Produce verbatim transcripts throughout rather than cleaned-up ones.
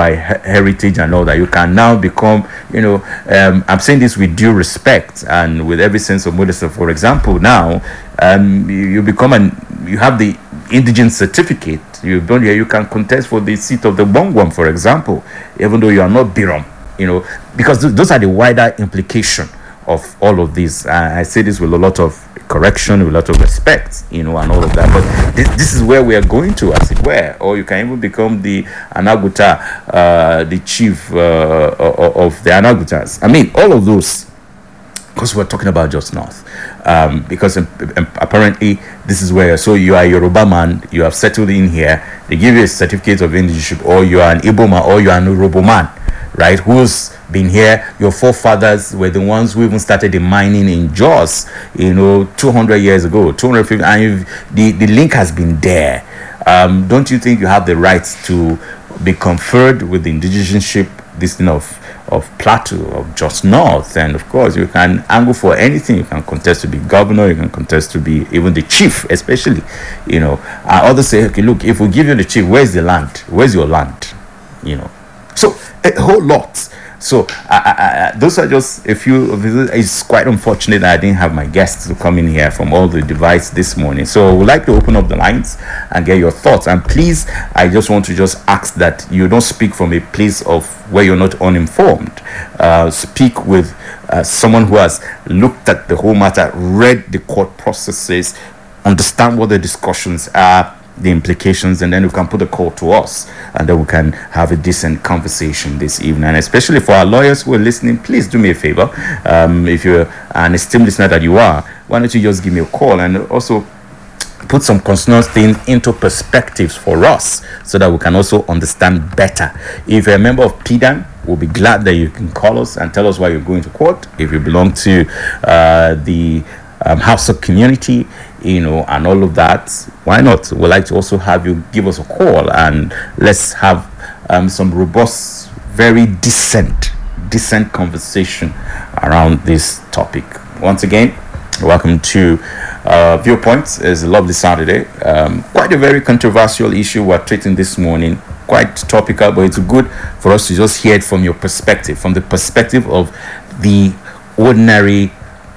by he- heritage and all that. You can now become, you know, um, I'm saying this with due respect and with every sense of modesty. For example, now um, you, you become an, you have the indigent certificate. You don't here. You can contest for the seat of the Bongwam, for example, even though you are not Birom. You know, because th- those are the wider implication of all of this. Uh, I say this with a lot of correction, with a lot of respect, you know, and all of that. But this, this is where we are going to, as it were. Or you can even become the Anaguta, uh, the chief uh, of the Anagutas. I mean, all of those, because we're talking about Just North. Um, because um, um, apparently this is where, so you are a Yoruba man, you have settled in here, they give you a certificate of indigenship, or you are an Igbo man, or you are an Urobo man, right, who's been here. Your forefathers were the ones who even started the mining in Jos, you know, two hundred years ago, two hundred fifty, and you've, the, the link has been there. Um, don't you think you have the right to be conferred with the indigenship, this thing of of Plateau, of Just North? And of course you can angle for anything. You can contest to be governor, you can contest to be even the chief, especially, you know. Uh, others say, okay, look, if we give you the chief, where's the land? Where's your land? You know, so a whole lot. So I, I, I, those are just a few of the, it's quite unfortunate that I didn't have my guests to come in here from all the devices this morning. So I would like to open up the lines and get your thoughts. And please, I just want to just ask that you don't speak from a place of where you're not uninformed. Uh, speak with uh, someone who has looked at the whole matter, read the court processes, understand what the discussions are, the implications, and then we can put a call to us, and then we can have a decent conversation this evening. And especially for our lawyers who are listening, please do me a favor. Um, if you're an esteemed listener that you are, why don't you just give me a call and also put some concerned things into perspectives for us, so that we can also understand better. If you're a member of P D A N, we'll be glad that you can call us and tell us why you're going to court. If you belong to uh, the um, House of Community, you know, and all of that, why not? We'd like to also have you give us a call, and let's have um, some robust, very decent, decent conversation around this topic. Once again, welcome to uh, Viewpoints. It's a lovely Saturday. Um, quite a very controversial issue we're treating this morning. Quite topical, but it's good for us to just hear it from your perspective, from the perspective of the ordinary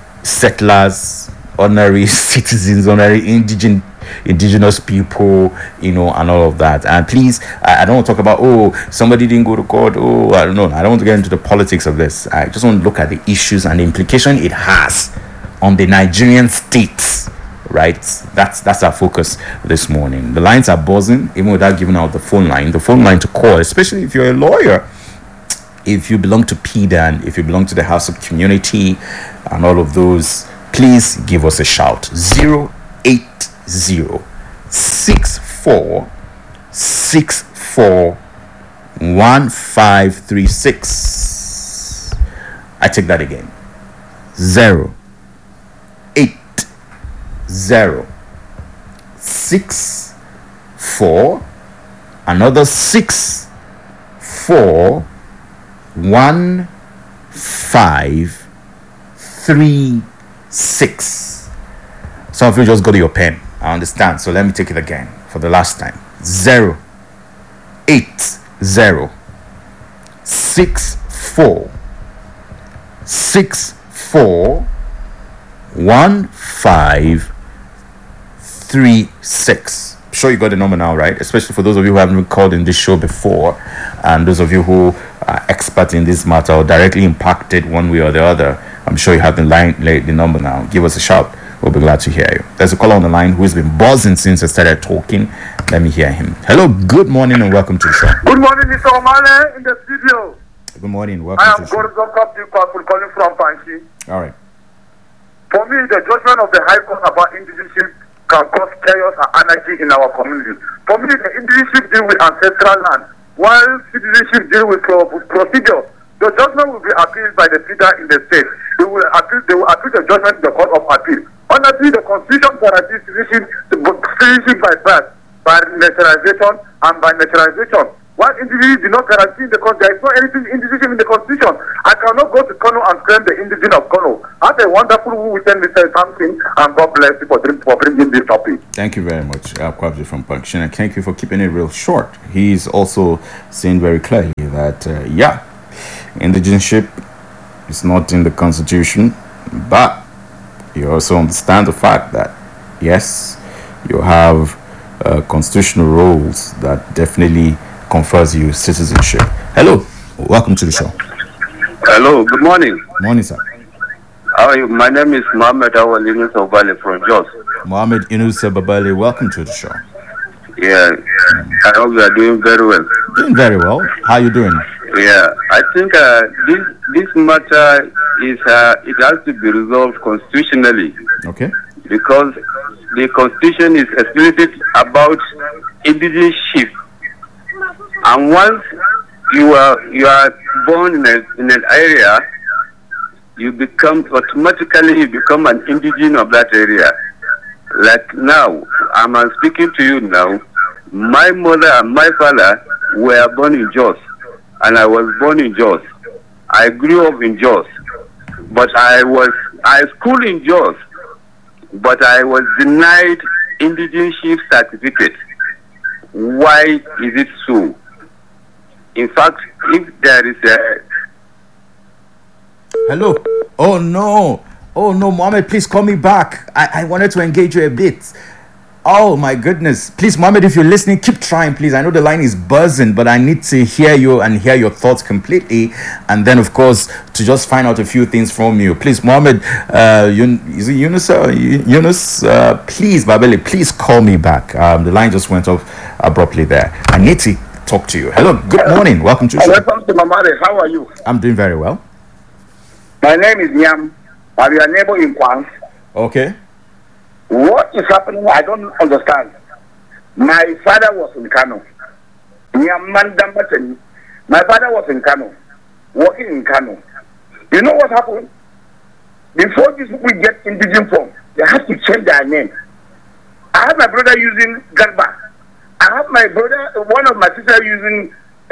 settlers, ordinary citizens, ordinary indigenous indigenous people, you know, and all of that. And please, I, I don't want to talk about, oh, somebody didn't go to court, oh, I don't know. I don't want to get into the politics of this. I just want to look at the issues and the implication it has on the Nigerian states, right? That's that's our focus this morning. The lines are buzzing, even without giving out the phone line. The phone line to call, especially if you're a lawyer, if you belong to P D A N, if you belong to the House of Community, and all of those, please give us a shout. zero eight zero six four six four one five three six. I take that again. zero eight zero six four another six four one five three six. Some of you just go to your pen. I understand. So let me take it again for the last time. Zero eight zero six four six four one five three six. I'm sure you got the number now, right? Especially for those of you who haven't called in this show before, and those of you who are experts in this matter or directly impacted one way or the other. I'm sure you have the line, the number now. Give us a shout. We'll be glad to hear you. There's a caller on the line who's been buzzing since I started talking. Let me hear him. Hello, good morning, and welcome to the show. Good morning, Mister Omale in the studio. Good morning, welcome I to the show. am Gordon Kapil calling from Panchi. All right. For me, the judgment of the High Court about indigenship can cause chaos and anarchy in our community. For me, the indigenship deal with ancestral land, while citizenship deal with pro- procedure. The judgment will be appealed by the P D A in the state. They will appeal. They will appeal the judgment to the Court of Appeal. Honestly, the Constitution guarantees citizenship, citizenship by birth, by naturalization, and by naturalization. While individuals do not guarantee the Constitution, there is no anything indigenous in the Constitution. I cannot go to Kano and claim the indigenous of Kano. How Have a wonderful weekend, Mister Thompson, and God bless you for, for bringing this topic. Thank you very much, uh, Kwabzi from Punction, and thank you for keeping it real short. He's also saying very clearly that, uh, yeah, indigenship is not in the Constitution, but you also understand the fact that, yes, you have uh, constitutional rules that definitely confers you citizenship. Hello, welcome to the show. Hello, good morning. Morning, sir. How are you? My name is Mohammed Awal Yunus Obale from Jos. Mohammed Yunus Babale, welcome to the show. Yeah, I hope you are doing very well. Doing very well. How are you doing? Yeah, I think uh, this this matter is uh, it has to be resolved constitutionally. Okay. Because the constitution is explicit about indigenous chief, and once you are you are born in a, in an area, you become automatically you become an indigenous of that area. Like now, I'm speaking to you now. My mother and my father were born in Jos, and I was born in Jos. I grew up in Jos, but I was I schooled in Jos, but I was denied indigenous chief certificate. Why is it so? In fact, if there is a Hello. Oh no. Oh no, Mohammed, please call me back. I, I wanted to engage you a bit. Oh my goodness. Please, Mohammed, if you're listening, keep trying, please. I know the line is buzzing, but I need to hear you and hear your thoughts completely. And then, of course, to just find out a few things from you. Please, Mohammed, uh, Yun- is it Yunus? Uh, Yunus, uh, please, Babele, please call me back. Um, the line just went off abruptly there. I need to talk to you. Hello, good Hello. morning. Welcome to the show. Welcome to Mamare. How are you? I'm doing very well. My name is Nyam. I'm your neighbor in Kwang. Okay. What is happening? I don't understand. My father was in Kano. Nyam My father was in Kano, working in Kano. You know what happened? Before these people get indigenous form, they have to change their name. I have my brother using Garba. I have my brother, one of my sisters using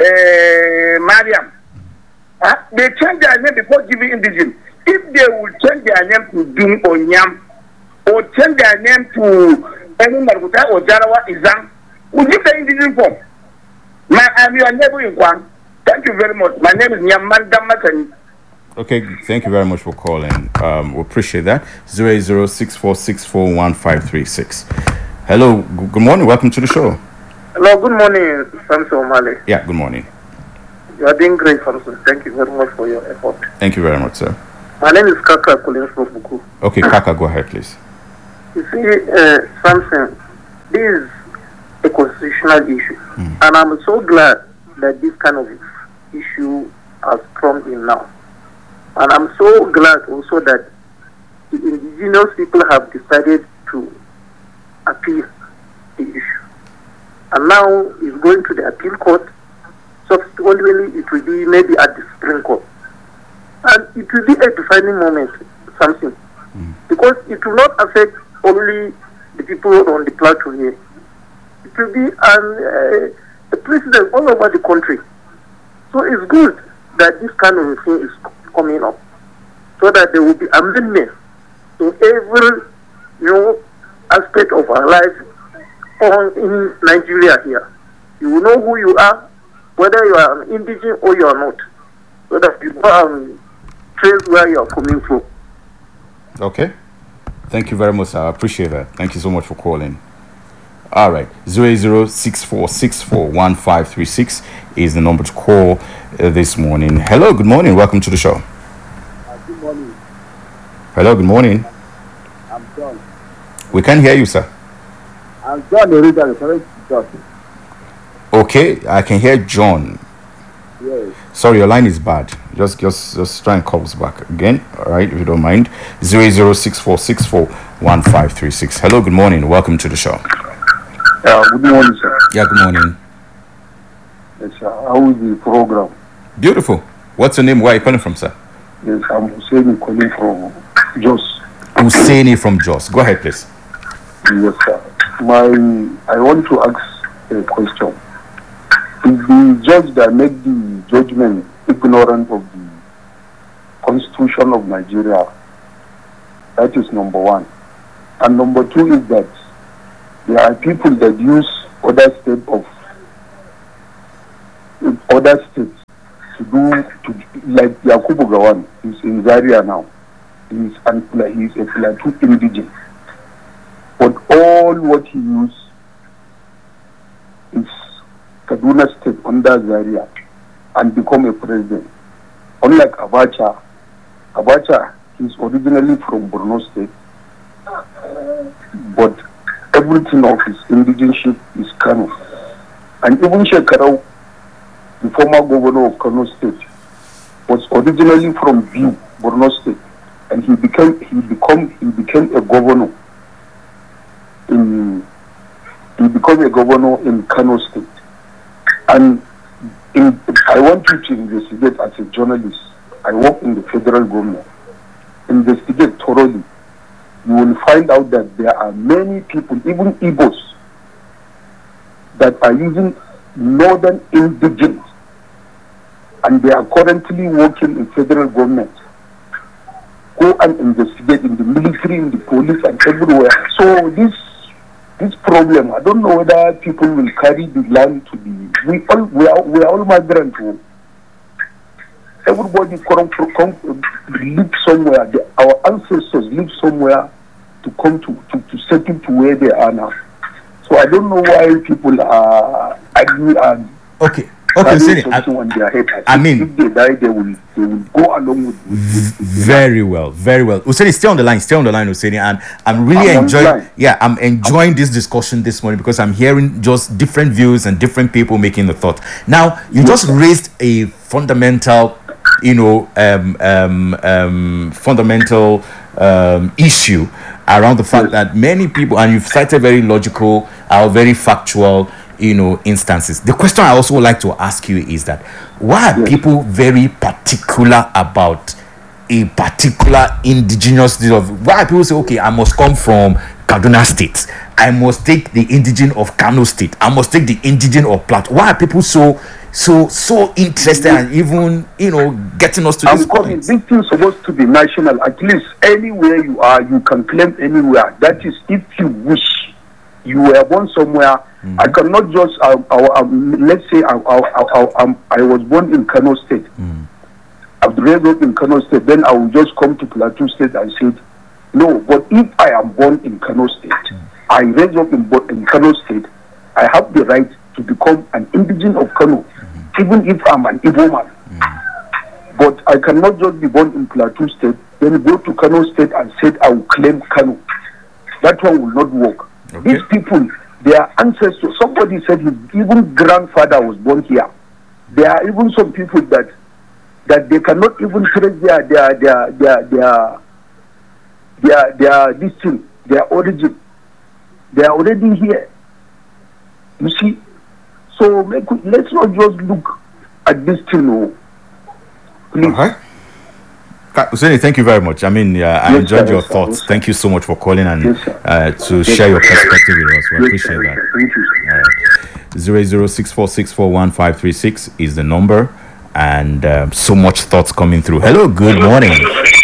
uh, Mariam. Uh, they change their name before giving indigenous. If they will change their name to Dum or Nyam, or change their name to Emu Marguta or Jarawa Izam, we give the indigenous form. My, I'm your neighbor in Kwang. Thank you very much. My name is Nyamman Damatani. Okay, thank you very much for calling. Um, we appreciate that. zero eight zero six four six four one five three six. Hello, g- good morning. Welcome to the show. Hello, good morning, Samson O'Malley. Yeah, good morning. You are doing great, Samson. Thank you very much for your effort. Thank you very much, sir. My name is Kaka Collins from Buku. Okay, Kaka, go ahead, please. You see, uh, Samson, this is a constitutional issue. Mm. And I'm so glad that this kind of issue has come in now. And I'm so glad also that the indigenous people have decided to appeal the issue. And now it's going to the appeal court. Subsequently, it will be maybe at the Supreme Court. And it will be a defining moment, something. Mm. Because it will not affect only the people on the plateau here. It will be an, uh, a precedent all over the country. So it's good that this kind of thing is coming up, so that there will be amendments in every, you know, aspect of our life on in Nigeria here. You will know who you are, whether you are an indigenous or you are not, so that you um, trace where you are coming from. Okay. Thank you very much, sir. I appreciate that. Thank you so much for calling. All right. zero eight zero six four six four one five three six is the number to call uh, this morning. Hello, good morning. Welcome to the show. Uh, good morning. Hello, good morning. I'm John. We can hear you, sir. I'm John the reader, referring to John. Okay, I can hear John. Yes. Sorry, your line is bad. Just just just try and call us back again. All right, if you don't mind. zero eight zero six four six four one five three six. Hello, good morning. Welcome to the show. Uh, good morning, sir. Yeah, good morning. Yes, sir. How is the program? Beautiful. What's your name? Where are you calling from, sir? Yes, I'm Hussein calling from Jos. Husseini from Jos. Go ahead, please. Yes, sir. My, I want to ask a question. Is the judge that made the judgment ignorant of the Constitution of Nigeria That is number one. And number two is that there are people that use other states of other states to do to like Yakubu Gawan. He's in Zaria now. He's an, he's a Plateau indigenous. But all what he uses is Kaduna State under Zaria and become a president. Unlike Abacha, Abacha is originally from Borno State, but everything of his indigenship is Kano. And even Shekarau, the former governor of Kano State, was originally from Biu, Borno State, and he became he become he became a governor in he became a governor in Kano State. And in, I want you to investigate as a journalist. I work in the federal government. Investigate thoroughly. You will find out that there are many people, even Igbos, that are using northern indigenous, and they are currently working in federal government. Go and investigate in the military, in the police, and everywhere. So this this problem, I don't know whether people will carry the land to the. We all we are we are all migrants. Everybody come come live somewhere. The, our ancestors live somewhere to come to, to, to settle to where they are now. So I don't know why people are angry and okay. Okay, Sini, I, I mean, if they die, they will, they will go along with, with, with very well, very well. Useni, stay on the line, stay on the line, Useni, and I'm really I'm enjoying. Yeah, I'm enjoying I'm, this discussion this morning because I'm hearing just different views and different people making the thought. Now, you yes, just raised a fundamental, you know, um, um, um, fundamental um, issue around the fact yes. that many people, and you've cited very logical, or very factual, you know, instances. The question I also would like to ask you is that why are yes. people very particular about a particular indigenous state of why people say, okay, I must come from Kaduna State, I must take the indigenous of Kano State, I must take the indigenous of Plateau. Why are people so so so interested and even, you know, getting us to I'm this coming. point? This thing is supposed to be national. At least anywhere you are, you can claim anywhere. That is if you wish. You were born somewhere. Mm-hmm. I cannot just, uh, uh, um, let's say I, I, I, um, I was born in Kano State. Mm-hmm. I've raised up in Kano State, then I will just come to Plateau State and say, no, but if I am born in Kano State, mm-hmm. I raised up in, in Kano State, I have the right to become an indigenous of Kano, mm-hmm. even if I'm an Igbo man. Mm-hmm. But I cannot just be born in Plateau State, then go to Kano State and say I will claim Kano. That one will not work. Okay. These people, their ancestors, somebody said his even grandfather was born here. There are even some people that that they cannot even trace their their their their their their, their this thing, their origin. They are already here. You see? So make, let's not just look at this thing. No. Please. Uh-huh. Useni, thank you very much. I mean, uh, I yes, enjoyed sir, your yes, thoughts. sir. Thank you so much for calling and yes, uh, to yes, share your sir. perspective with us. We yes, appreciate sir. that. Thank you, sir. All right. zero zero six four six four one five three six is the number, and um, so much thoughts coming through. Hello, good morning.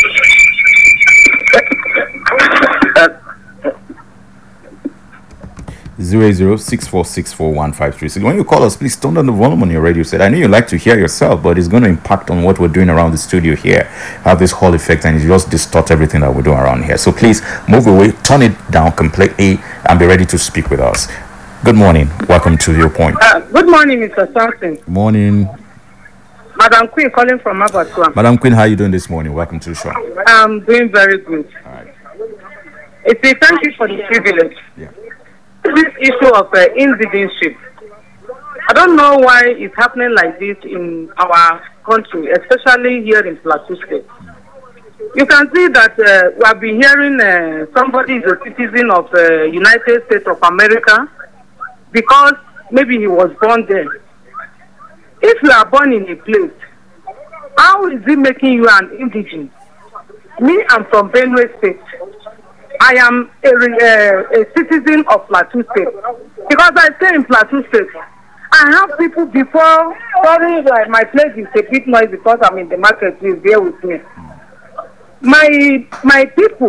Zero zero six four six four one five three six. When you call us, please turn down the volume on your radio set. I know you like to hear yourself, but it's going to impact on what we're doing around the studio here. Have this whole effect, and it just distort everything that we're doing around here. So please move away, turn it down completely, and be ready to speak with us. Good morning. Welcome to Your Point. Uh, good morning, Mister Sampson. Morning, Madam Queen calling from Abattoir. Madam Queen. How are you doing this morning? Welcome to the show. I'm doing very good. All right. It's a thank you for the privilege. Yeah. This issue of uh, indigenship, I don't know why it's happening like this in our country, especially here in Plateau State. You can see that uh, we have been hearing uh, somebody is a citizen of the uh, United States of America because maybe he was born there. If you are born in a place, how is it making you an indigenous? Me, I'm from Benue State. I am a, uh, a citizen of Plateau State because I stay in Plateau State. I have people before. Sorry, like my place is a bit noisy because I'm in the market. Please bear with me. My my people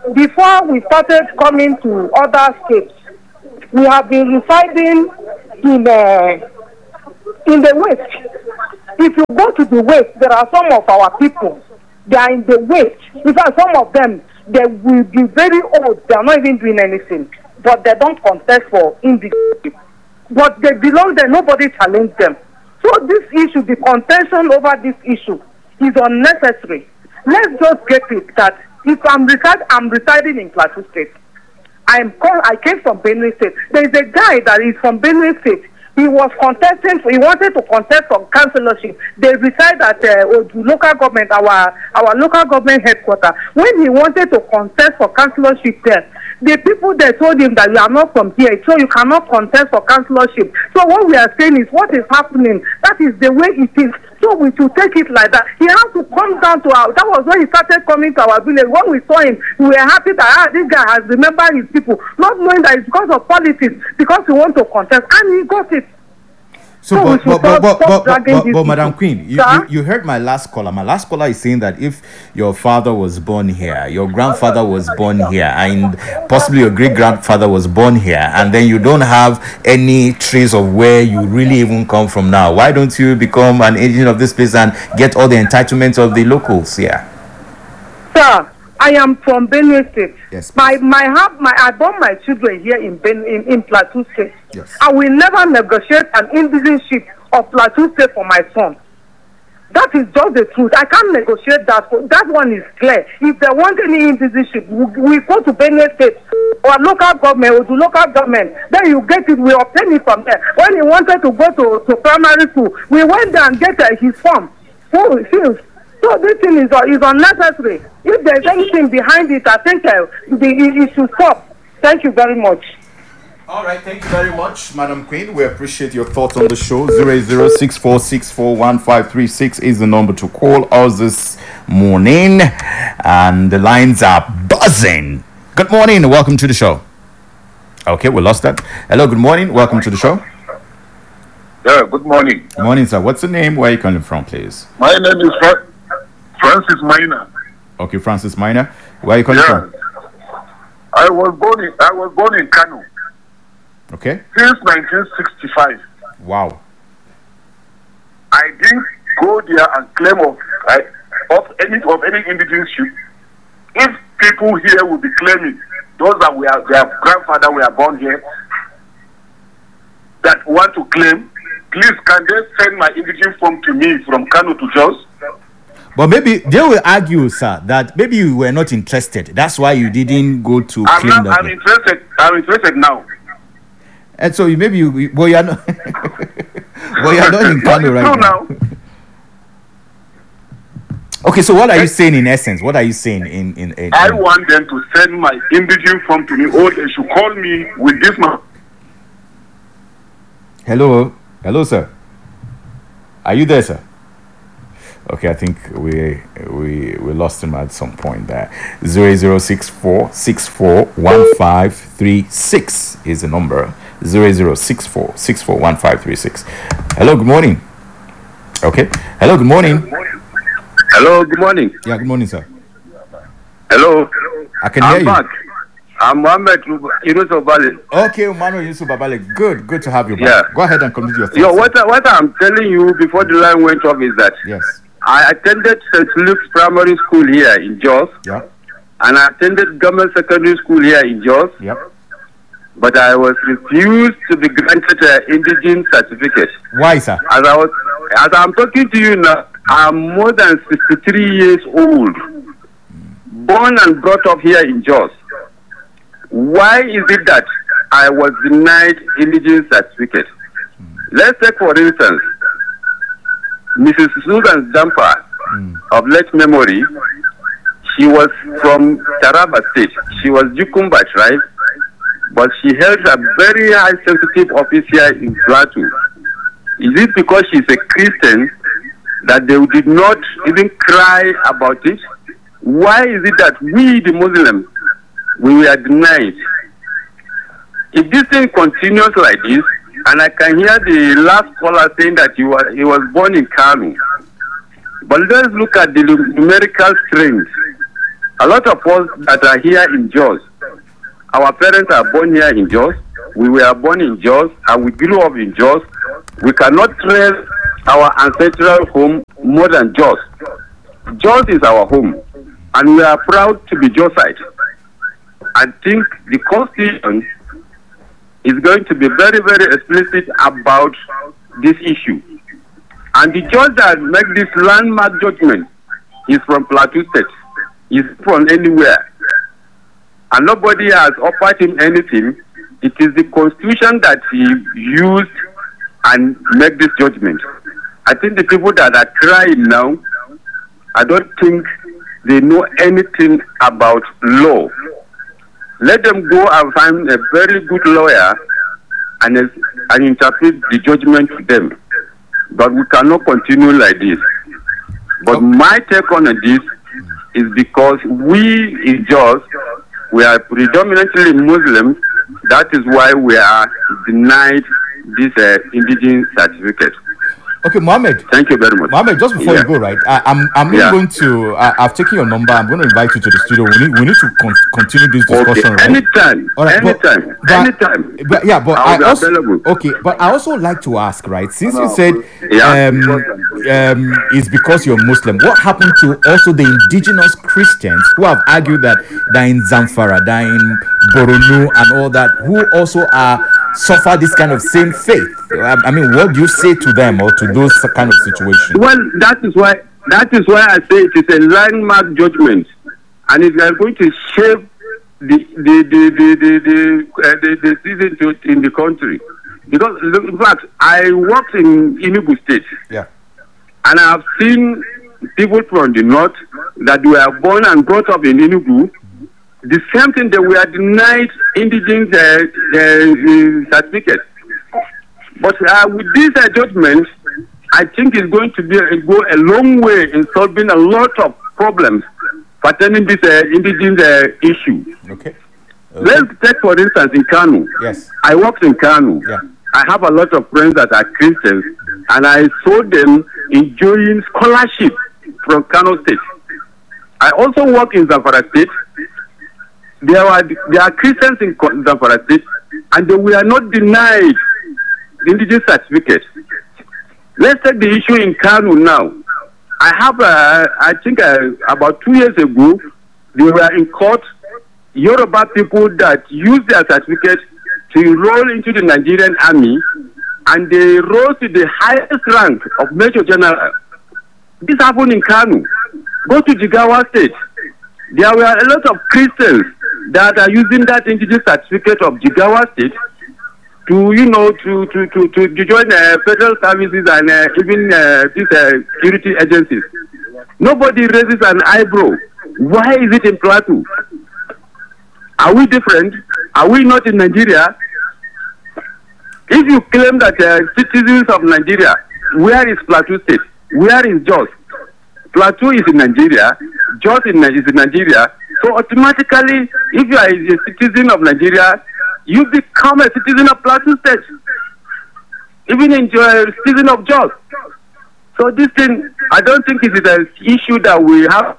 before we started coming to other states, we have been residing in uh, in the West. If you go to the West, there are some of our people. They are in the West. In fact, some of them, they will be very old. They are not even doing anything. But they don't contest for indigenous. But they belong there. Nobody challenged them. So this issue, the contention over this issue, is unnecessary. Let's just get it that if I'm, reside, I'm residing in Plateau State, I'm call, I came from Benue State. There is a guy that is from Benue State. He was contesting, he wanted to contest for councillorship. They reside at uh, Odu local government, our our local government headquarters. When he wanted to contest for councillorship there, the people there told him that you are not from here, so you cannot contest for councillorship. So what we are saying is what is happening, that is the way it is. So we should take it like that. He has to come down to our, that was when he started coming to our village. When we saw him, we were happy that ah, this guy has remembered his people, not knowing that it's because of politics, because he wants to contest, and he got it. So, So but, we but, should but, stop- but, stop but, but, dragging but, these but Madam people. Queen, you, Sir? you, you heard my last caller. My last caller is saying that if your father was born here, your grandfather was born here, and possibly your great grandfather was born here, and then you don't have any trace of where you really even come from now, why don't you become an agent of this place and get all the entitlements of the locals here? Sir, I am from Benue State. Yes, My my have my I born my children here in Ben in, in Plateau State. Yes. I will never negotiate an indigenship of Plateau State for my son. That is just the truth. I can't negotiate that. That one is clear. If they want any indigenship, we, we go to Benue State or local government or to local government. Then you get it. We obtain it from there. When he wanted to go to, to primary school, we went there and get uh, his form. So, so so this thing is, uh, is unnecessary. If there's anything behind it, I think uh, the, it, it should stop. Thank you very much. All right, thank you very much, Madam Queen. We appreciate your thoughts on the show. zero eight zero six four six four one five three six is the number to call us this morning. And the lines are buzzing. Good morning, welcome to the show. Okay, we lost that. Hello, good morning, welcome to the show. Yeah, good morning. Good morning, sir. What's the name? Where are you calling from, please? My name is Fra- Francis Minor. Okay, Francis Minor. Where are you calling Yeah. from? I was born in I was born in Kano Okay. since nineteen sixty-five. Wow. I didn't go there and claim of I, of any of any indigenous ship. If people here will be claiming those that we are their grandfather were born here that want to claim, please can they send my indigenous form to me from Kano to Jos? But maybe they will argue, sir, that maybe you were not interested. That's why you didn't go to I'm claim not, that. I'm interested. I'm interested now. And so you maybe you, well, you are not, well, you are not in Kano right No, now. now. Okay, so what are you saying in essence? What are you saying in in? in, in I want them to send my indigenous form to me, or they should call me with this man. Hello, hello, sir. Are you there, sir? Okay, I think we we we lost him at some point there. Zero zero six four six four one five three six is the number. Zero zero six four six four one five three six. Hello, good morning. Okay. Hello, good morning. Hello, good morning. Yeah, good morning, sir. Hello. I can I'm hear you. back. I'm Mohammed Yunus Obale. Okay, Manuel Yusuf Babale. Good, good to have you back. Yeah. Go ahead and complete your thoughts. Yo, what, I- what I'm telling you before the line went off is that Yes. I attended Saint Luke's Primary School here in Jos, Yeah. and I attended Government Secondary School here in Jos, Yep. but I was refused to be granted an indigenous certificate. Why, sir? As I was, as I'm talking to you now, I'm more than sixty-three years old, born and brought up here in Jos. Why is it that I was denied indigenous certificate? Let's take for instance, Missus Susan Dampa of late memory. She was from Taraba State. She was Jukumba tribe, but she held a very high sensitive office here in Plateau. Is it because she's a Christian that they did not even cry about it? Why is it that we, the Muslims, we were denied? If this thing continues like this, and I can hear the last caller saying that he was, he was born in Kano, but let's look at the numerical strength A lot of us that are here in Jos, our parents are born here in Jos. We were born in Jos and we grew up in Jos. We cannot trace our ancestral home more than Jos. Jos is our home, and we are proud to be Josite. I think the Constitution is going to be very, very explicit about this issue. And the judge that makes this landmark judgment is from Plateau State. He's from anywhere. And nobody has offered him anything. It is the Constitution that he used and make this judgment. I think the people that are crying now, I don't think they know anything about law. Let them go and find a very good lawyer and, and interpret the judgment to them. But we cannot continue like this. But my take on this is because we in Jos, we are predominantly Muslims. That is why we are denied this uh, indigenous certificate. Okay, Mohammed. Thank you very much. Mohammed, just before yeah. you go, right? I, I'm I'm yeah. going to. I, I've taken your number. I'm going to invite you to the studio. We need we need to con- continue this discussion. Okay. Right? Anytime. All right, anytime. But, anytime. But, yeah, but I'll I also available. okay. But I also like to ask, right? Since No. you said Yeah. um, um, it's because you're Muslim. What happened to also the indigenous Christians who have argued that they're in Zamfara, they're in Borno, and all that, who also are suffer this kind of same faith? I, I mean, what do you say to them or to those kind of situations? Well, that is why that is why I say it is a landmark judgment, and if you are going to shape the the the the the the, uh, the, the season to, in the country, because in fact I worked in Enugu State, Yeah. and I have seen people from the north that were born and brought up in Enugu. The same thing, they were denied indigenous uh, uh, certificate. But uh, with this uh, judgment, I think it's going to be uh, go a long way in solving a lot of problems pertaining this uh, indigenous uh, issue. Okay. Okay. Let's take, for instance, in Kanu. Yes. I worked in Kanu. Yeah. I have a lot of friends that are Christians, and I saw them enjoying scholarship from Kano State. I also work in Zamfara State. There are there are Christians in Zamfara State, and they were not denied the indigenous certificate. Let's take the issue in Kanu now. I have, uh, I think, uh, about two years ago, they were in court. Yoruba people that used their certificate to enroll into the Nigerian army, and they rose to the highest rank of Major General. This happened in Kanu. Go to Jigawa State. There were a lot of Christians that are using that indigenous certificate of Jigawa State to, you know, to to to, to join uh, federal services and uh, even uh, these uh, security agencies. Nobody raises an eyebrow. Why is it in Plateau? Are we different? Are we not in Nigeria? If you claim that uh, citizens of Nigeria, where is Plateau State? Where is Jos? Plateau is in Nigeria. Jos is in Nigeria. So automatically, if you are a citizen of Nigeria, you become a citizen of Plateau State. Even in a citizen of Jos. So this thing, I don't think it is an issue that we have.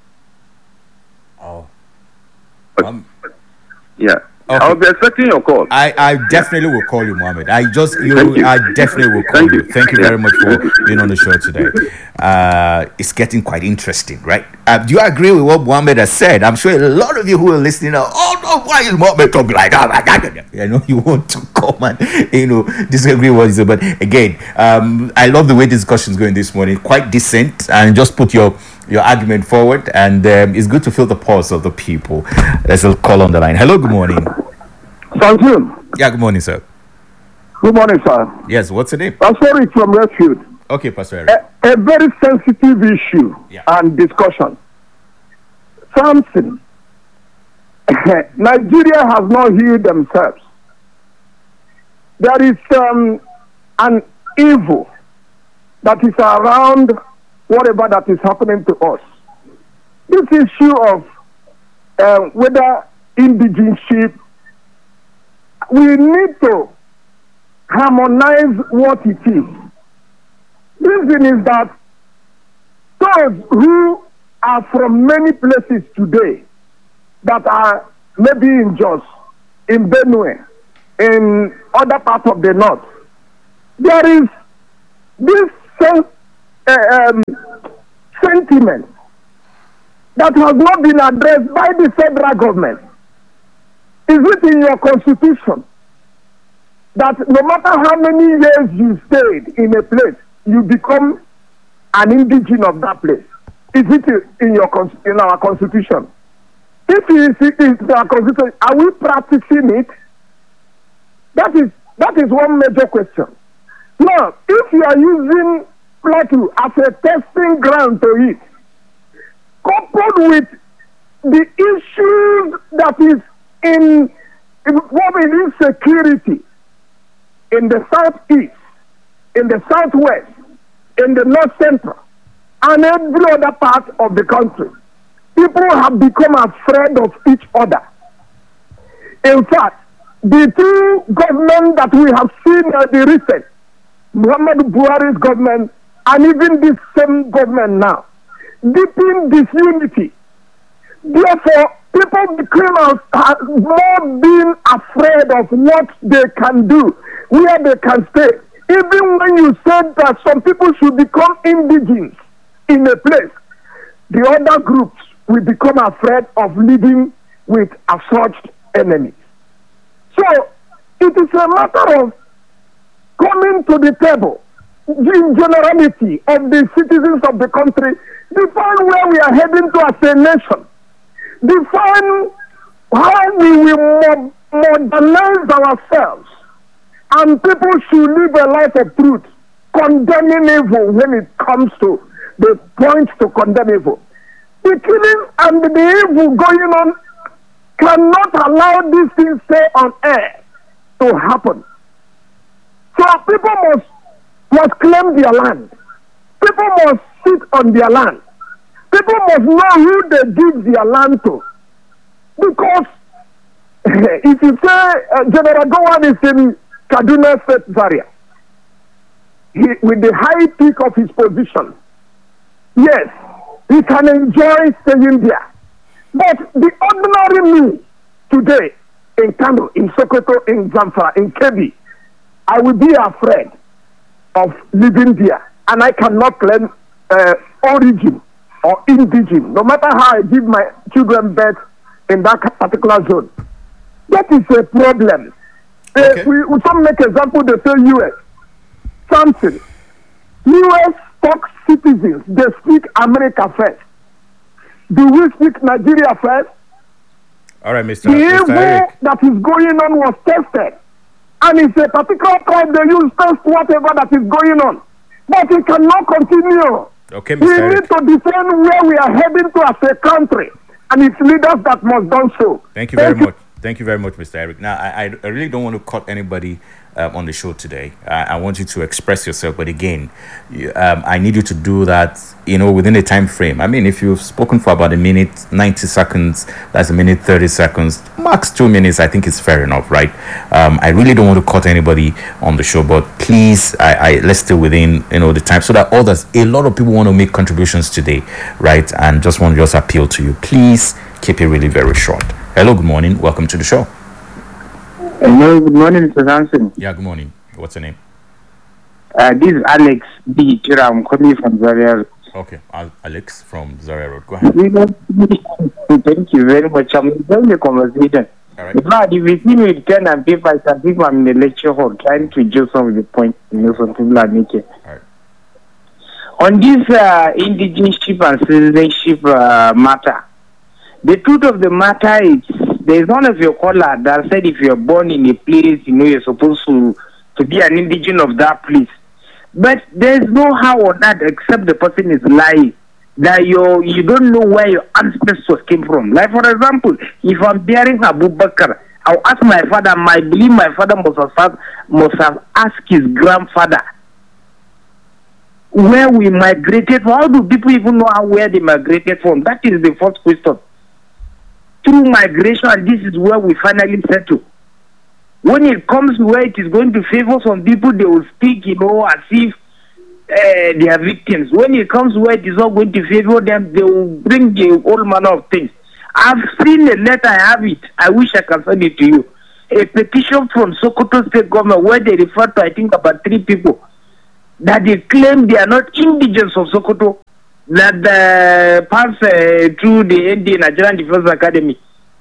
Oh. Um, Yeah. Okay. I'll be expecting your call. I, I definitely will call you, Mohammed. I just you, Thank you. I definitely will call Thank you. you. Thank you Yeah. very much for being on the show today. Uh, it's getting quite interesting, right? Uh, do you agree with what Mohammed has said? I'm sure a lot of you who are listening are, oh no, why is Mohammed talking like that? I know you want to come and you know disagree with what he said, but again, um, I love the way this discussion is going this morning. Quite decent, and just put your your argument forward, and um, it's good to feel the pulse of the people. There's a call on the line. Hello, good morning. Thank you. Yeah, good morning, sir. Good morning, sir. Yes, what's the name? I'm sorry from Refuge. Okay, Pastor Eric. A, a very sensitive issue Yeah. and discussion. Something. Nigeria has not healed themselves. There is um, an evil that is around whatever that is happening to us. This issue of uh, whether indigenship, we need to harmonize what it is. Reason is that those who are from many places today that are maybe in Jos, in Benue, in other parts of the north. There is this sense, uh, um, sentiment that has not been addressed by the federal government. Is it in your constitution that no matter how many years you stayed in a place, you become an indigene of that place? Is it in your in our constitution? If it is in our constitution, are we practicing it? That is that is one major question. Now, if you are using Plateau as a testing ground to it, coupled with the issues that is in involving insecurity in the southeast, in the southwest, in the north central, and every other part of the country, people have become afraid of each other. In fact, the two governments that we have seen are the recent, Muhammadu Buhari's government and even this same government now, deepen disunity. Therefore, people became uh, more being afraid of what they can do, where they can stay. Even when you said that some people should become indigenous in a place, the other groups will become afraid of living with assuaged enemies. So, it is a matter of coming to the table, in generality of the citizens of the country, define where we are heading to as a nation, define how we will modernize ourselves, and people should live a life of truth, condemning evil when it comes to the point to condemn evil. The killing and the evil going on cannot allow these things stay on air to happen. So people must must claim their land. People must sit on their land. People must know who they give their land to. Because if you say uh, General Gowon is in Kaduna State Zaria, he, with the high peak of his position, yes, he can enjoy staying there. But the ordinary me today in Kano, in Sokoto, in Zamfara, in Kebbi, I will be afraid of living there, and I cannot claim uh, origin or indigene, no matter how I give my children birth in that particular zone. That is a problem. Okay. Uh, we, we some make example, they say U S. Something. U S talk citizens, they speak America first. Do we speak Nigeria first? All right, Mister The Mister evil Eric. that is going on was tested. And it's a particular time they use test whatever that is going on. But it cannot continue. Okay, We Mister need Eric. to defend where we are heading to as a country. And it's leaders that must do so. Thank you very much. Thank you very much, Mister Eric. Now, I, I really don't want to cut anybody um, on the show today. I, I want you to express yourself, but again, you, um, I need you to do that, you know, within a time frame. I mean, if you've spoken for about a minute, ninety seconds, that's a minute, thirty seconds, max two minutes, I think it's fair enough, right? Um, I really don't want to cut anybody on the show, but please, I, I let's stay within, you know, the time so that others, a lot of people want to make contributions today, right? And just want to just appeal to you. Please keep it really very short. Hello, good morning. Welcome to the show. Hello, good morning, Mister Johnson. Yeah, good morning. What's your name? Uh, this is Alex B. Tira. I'm calling from Zaria. Okay, Al- Alex from Zaria Road. Go ahead. Thank you very much. I'm enjoying the conversation. All right. In fact, if you see me with pen and paper, I can think I'm in the lecture hall trying to judge some of the points you know, some people are making. All right. On this uh, indigenship and citizenship uh, matter, the truth of the matter is there's one of your callers that said if you're born in a place, you know, you're supposed to, to be an indigene of that place. But there's no how on that except the person is lying, that you you don't know where your ancestors came from. Like, for example, if I'm bearing Abu Bakr, I'll ask my father, I believe my father must have, must have asked his grandfather where we migrated from. How do people even know how, where they migrated from? That is the first question. Through migration, and this is where we finally settle. When it comes to where it is going to favor some people, they will speak, you know, as if uh, their victims. When it comes where it is not going to favor them, they will bring the whole manner of things. I've seen a letter, I have it. I wish I can send it to you. A petition from Sokoto State government where they refer to, I think, about three people that they claim they are not indigents of Sokoto, that uh, pass uh, through the N D A, Nigerian Defense Academy.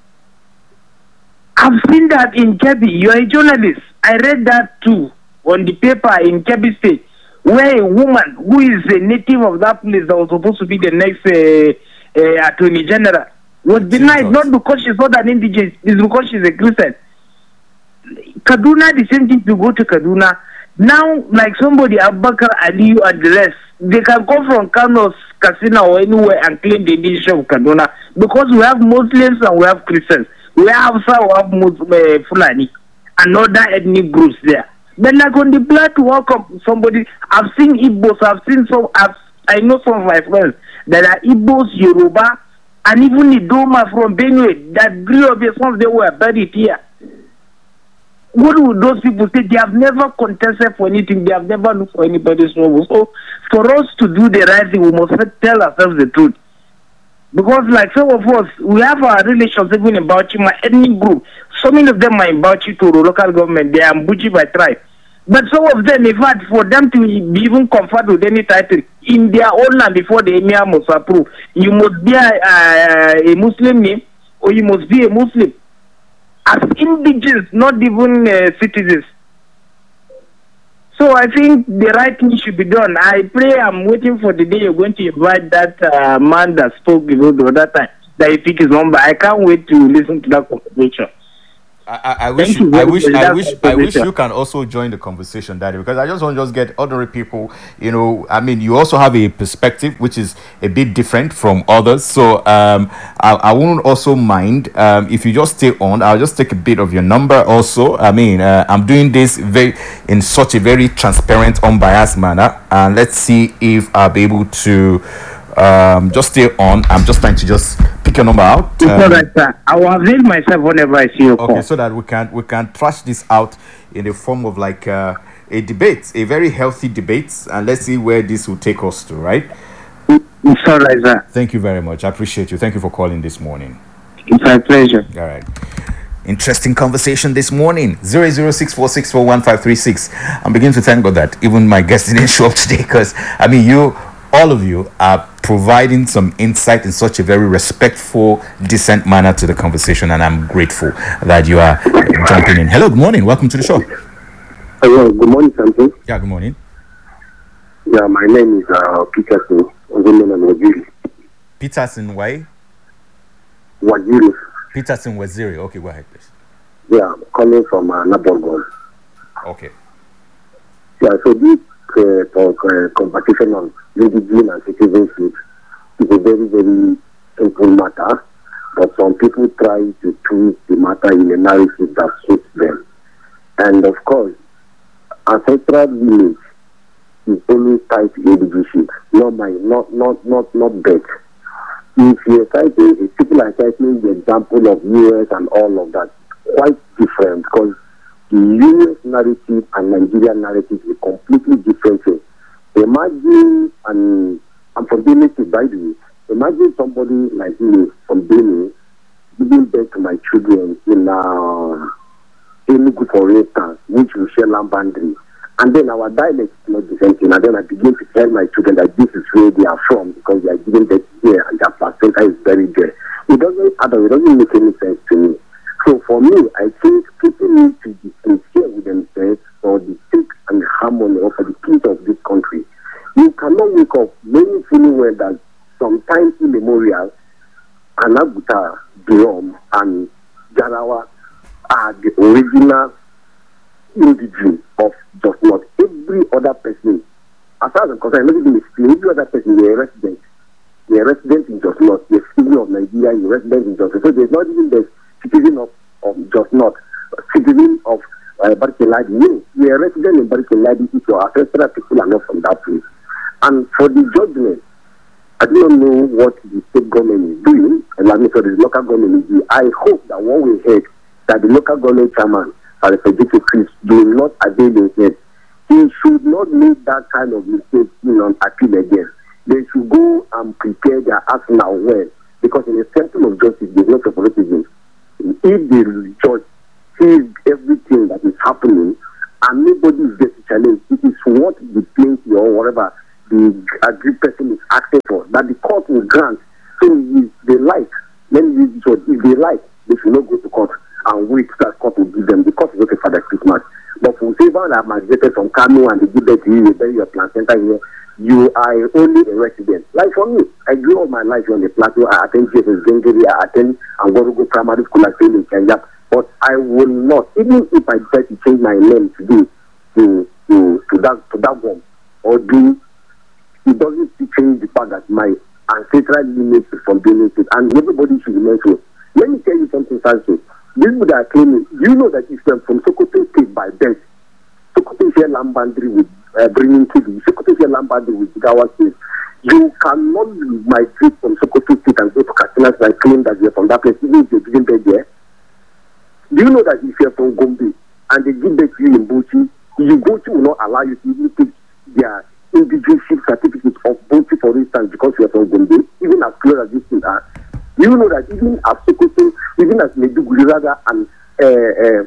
I've seen that in Kebbi. You're a journalist. I read that too on the paper in Kebbi State, where a woman who is a native of that place that was supposed to be the next uh, uh, Attorney General was denied, not because she's not an indigent, it's because she's a Christian. Kaduna, the same thing, to go to Kaduna. Now, like somebody, Abubakar, Aliyu, and the rest, they can come from Kano, Katsina, or anywhere and claim the indigenous of Kaduna because we have Muslims and we have Christians. We have some, we have Muslim, uh, Fulani, and other ethnic groups there. But like on the blood to welcome somebody, I've seen Igbos, I've seen some, I've, I know some of my friends that are Igbos, Yoruba, and even Idoma from Benue that grew up here, some of them were buried here. What would those people say? They have never contested for anything. They have never looked for anybody's trouble. So, for us to do the right thing, we must tell ourselves the truth. Because, like some of us, we have our relations even in Bauchi, my ethnic group. So many of them are in Bauchi to the local government. They are Mbuji by tribe. But some of them, in fact, for them to be even conferred with any title in their own land before the Emir must approve, you must be a, a, a Muslim name or you must be a Muslim. As indigenous, not even uh, citizens. So I think the right thing should be done. I pray, I'm waiting for the day you're going to invite that uh, man that spoke you know, the other time, that you pick his number. I can't wait to listen to that conversation. I, I, I wish, you I wish, I wish, I wish you can also join the conversation, Daddy, because I just want to just get ordinary people. You know, I mean, you also have a perspective which is a bit different from others. So, um, I, I won't also mind um, if you just stay on. I'll just take a bit of your number. Also, I mean, uh, I'm doing this very in such a very transparent, unbiased manner, and let's see if I'll be able to um, just stay on. I'm just trying to just pick your number out. It's um, all right, sir. I will avail myself whenever I see you. Okay, call. So that we can we can trash this out in the form of like uh, a debate, a very healthy debate, and let's see where this will take us to. Right? It's all right, sir. Thank you very much. I appreciate you. Thank you for calling this morning. It's my pleasure. All right. Interesting conversation this morning. Zero zero six four six four one five three six. I'm beginning to thank God that even my guest didn't show up today, because I mean you. All of you are providing some insight in such a very respectful, decent manner to the conversation, and I'm grateful that you are jumping in. Hello, good morning. Welcome to the show. Hello, good morning, Samson. Yeah, good morning. Yeah, my name is uh, Peterson Waziri. Peterson, why? Waziri. Peterson Waziri. Okay, go ahead, please. Yeah, I'm calling from uh, Naborgon. Okay. Yeah, so this uh, talk, uh, competition on religion and citizenship is a very, very simple matter, but some people try to twist the matter in a narrative that suits them. And of course, ancestral village is always tied to leadership, not my, not, not, not, not birth. If you're citing, if people are citing the example of U S and all of that, quite different, because the U S narrative and Nigerian narrative is completely different thing. Imagine, and I'm from Benin, by the way, imagine somebody like me from Benin giving birth to my children in uh, Enugu, for instance, which we share land boundary. And then our dialect is not the same thing. And then I begin to tell my children that this is where they are from, because they are giving birth here and their placenta is very there. It doesn't add up, it doesn't make any sense to me. So for me, I think people need to be sincere with themselves for the sake and the harmony or for the peace of this country. You cannot wake up many feeling well that sometimes immemorial, Anabuta, Biom, and Jarawa are the original indigenous of just not every other person. As far as I'm concerned, not even every other person, they are resident. They are resident in Just Not. They're citizen of Nigeria, you're resident in Just Not. So there's not even the citizen of, of Just Not, citizen of uh, Barkeladi. No, we are resident in Barkeladi if your ancestral people are not from that place. And for the judgment, I don't know what the state government is doing, and I mean, so the local government is doing. I hope that what we heard, that the local government chairman, Alfredo Chris, do not avail himself he should not make that kind of mistake in on appeal again. They should go and prepare their arsenal well, because in a temple of justice, there's no favoritism. If the judge sees everything that is happening and nobody is getting challenged, it is what the plaintiff or whatever the aggrieved person is asking for that the court will grant. So if they like, let me use this word, if they like, they should not go to court and wait that court will give them. The court is okay for that Christmas. But for favor that migrated from Kano and they give that to you, you bury your placenta here, you are only a resident. Like for me, I grew all my life on the plateau. I attend J S S Gengeri, I attend Angorogo Primary School, I stayed in Kenya. But I will not, even if I decide to change my name today to to to that to that one, or do it doesn't change the fact that my ancestral lineage is from Benin State, and everybody should remain so. Let me tell you something, Sancho. These people that are claiming, you know that if you're from Sokoto State by birth, Sokoto share land boundary with uh, bringing to the Sokoto share land boundary with Jigawa State. You cannot migrate from Sokoto State and go to Katsina and claim that you're from that place, even if you didn't get there. Do you know that if you're from Gombe and they give birth to you in Bauchi, you Bauchi will not allow you to even take their indigenous certificate of Bauchi, for instance, because you are from Gombe, even as clear as these things are. You know that even as Sokoto, even as Meduguri rather, and uh, uh,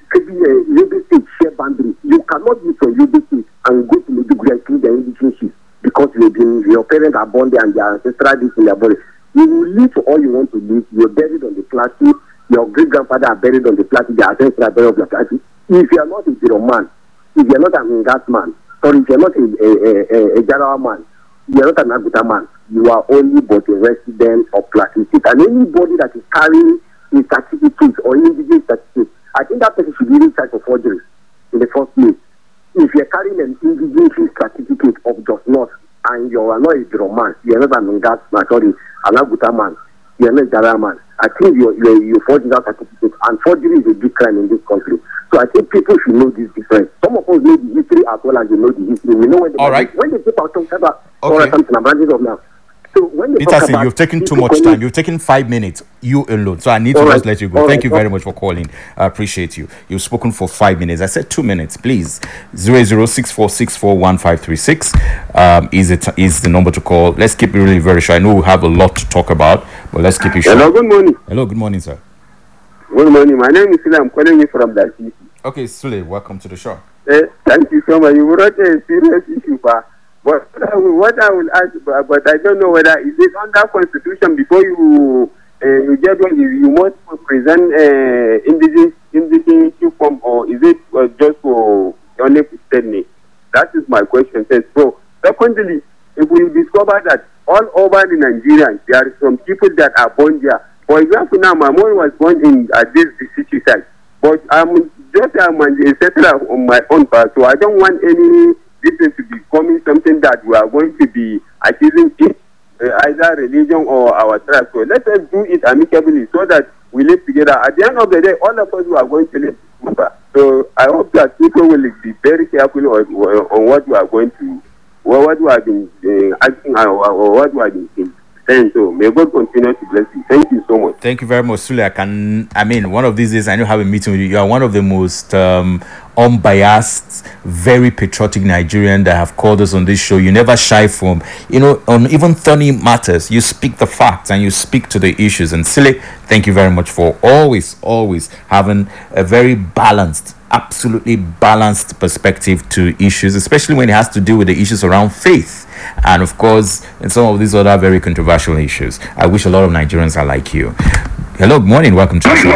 Yobe State share boundary, you cannot be from Yobe State and go to Meduguri and claim their indigenous because you've been, your parents are born there and their ancestral is in their body. You will live for all you want to live. You're buried on the plateau. Your great grandfather are buried on the plateau. Their ancestors are buried on the plateau. If you are not a zero man, if you are not an Ngas man, or if you are not a, a, a, a Jarawa man, you are not an Aguta man, you are only but a resident of Plateau State. And anybody that is carrying a certificate or indigenous certificate, I think that person should be in charge of forgery in the first place. If you are carrying an indigenous certificate of just not, and you are not a zero man, you are not an Ngas man, sorry, an Aguta man, you are not a Jarawa man, I think you you you forging that certificate, and forgery is a big crime in this country. So I think people should know this difference. Some of us know the history as well as they know the history. We know when the all right. when they take out some type of okay. something I'm of now. So when they Peter, talk see, about you've taken too much time. You've taken five minutes, you alone. So I need to all just right. let you go. All Thank right. you very much for calling. I appreciate you. You've spoken for five minutes. I said two minutes, please. Zero zero six four six four one five three six um, is it is the number to call. Let's keep it really very short. I know we have a lot to talk about, but let's keep it short. Hello, good morning. Hello, good morning, sir. Good morning. My name is Sule. I'm calling you from that city. Okay, Sule, welcome to the show. Uh, thank you so much. You brought a serious issue, but what I will, what I will ask, but, but I don't know whether is it under constitution before you uh, you get one, you, you must present uh, indigenous indigenous form, or is it uh, just for only statement? That is my question. So, secondly, if we discover that all over the Nigeria there are some people that are born there. For example, now my mom was born in uh, this city side, but I'm just I'm a settler on my own part, so I don't want any this to be becoming something that we are going to be accusing it, uh, either religion or our tribe. So let us do it amicably so that we live together. At the end of the day, all of us are going to live together. So I hope that people will be very careful on, on what we are going to, or what we have been uh, asking, or, or what we have been saying. So may God continue to bless you. Thank you so much. Thank you very much, Sule. I can, I mean, one of these days I know have a meeting with you. You are one of the most um, unbiased, very patriotic Nigerian that have called us on this show. You never shy from, you know, on even thorny matters. You speak the facts and you speak to the issues. And Sule, thank you very much for always, always having a very balanced, absolutely balanced perspective to issues, especially when it has to do with the issues around faith. And of course, in some of these other very controversial issues. I wish a lot of Nigerians are like you. Hello, good morning. Welcome to the show.